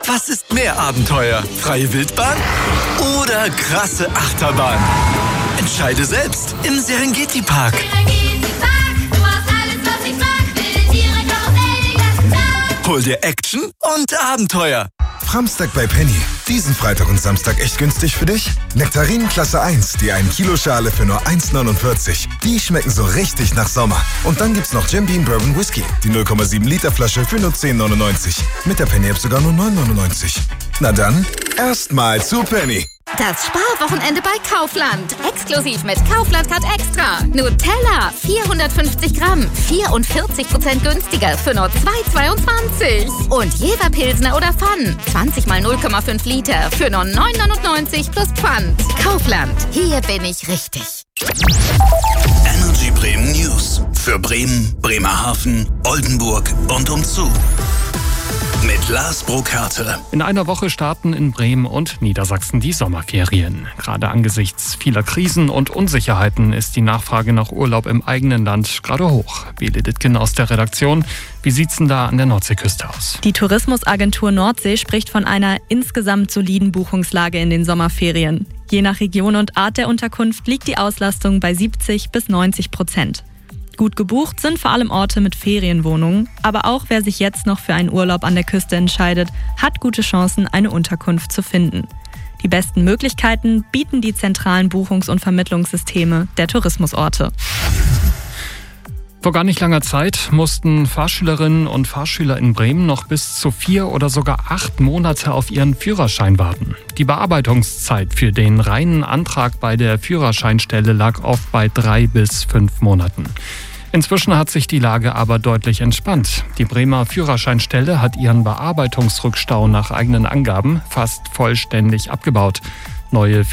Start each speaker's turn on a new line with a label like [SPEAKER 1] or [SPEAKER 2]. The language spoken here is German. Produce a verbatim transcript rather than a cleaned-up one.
[SPEAKER 1] Was ist mehr Abenteuer? Freie Wildbahn oder krasse Achterbahn? Entscheide selbst im Serengeti Park.
[SPEAKER 2] Serengeti Park, du hast alles, was ich mag. Wilde Tiere, Karussell, den ganzen Tag.
[SPEAKER 1] Hol dir Action und Abenteuer.
[SPEAKER 3] Framstag bei Penny. Diesen Freitag und Samstag echt günstig für dich? Nektarinen Klasse eins, die ein Kilo Schale für nur eins neunundvierzig. Die schmecken so richtig nach Sommer. Und dann gibt's noch Jim Beam Bourbon Whisky, die null Komma sieben Liter Flasche für nur zehn neunundneunzig. Mit der Penny App sogar nur neun neunundneunzig. Na dann, erstmal zu Penny.
[SPEAKER 4] Das Sparwochenende bei Kaufland. Exklusiv mit Kaufland Card Extra. Nutella, vierhundertfünfzig Gramm, vierundvierzig Prozent günstiger für nur zwei zweiundzwanzig. Und Jever Pilsner oder Pfann, zwanzig mal null Komma fünf Liter für nur neun neunundneunzig plus Pfand. Kaufland, hier bin ich richtig.
[SPEAKER 5] Energy Bremen News. Für Bremen, Bremerhaven, Oldenburg und umzu. Mit Lars Burkhardt.
[SPEAKER 6] In einer Woche starten in Bremen und Niedersachsen die Sommerferien. Gerade angesichts vieler Krisen und Unsicherheiten ist die Nachfrage nach Urlaub im eigenen Land gerade hoch. Bele Dittgen aus der Redaktion. Wie sieht's denn da an der Nordseeküste aus?
[SPEAKER 7] Die Tourismusagentur Nordsee spricht von einer insgesamt soliden Buchungslage in den Sommerferien. Je nach Region und Art der Unterkunft liegt die Auslastung bei siebzig bis neunzig Prozent. Gut gebucht sind vor allem Orte mit Ferienwohnungen, aber auch wer sich jetzt noch für einen Urlaub an der Küste entscheidet, hat gute Chancen, eine Unterkunft zu finden. Die besten Möglichkeiten bieten die zentralen Buchungs- und Vermittlungssysteme der Tourismusorte.
[SPEAKER 6] Vor gar nicht langer Zeit mussten Fahrschülerinnen und Fahrschüler in Bremen noch bis zu vier oder sogar acht Monate auf ihren Führerschein warten. Die Bearbeitungszeit für den reinen Antrag bei der Führerscheinstelle lag oft bei drei bis fünf Monaten. Inzwischen hat sich die Lage aber deutlich entspannt. Die Bremer Führerscheinstelle hat ihren Bearbeitungsrückstau nach eigenen Angaben fast vollständig abgebaut. Neue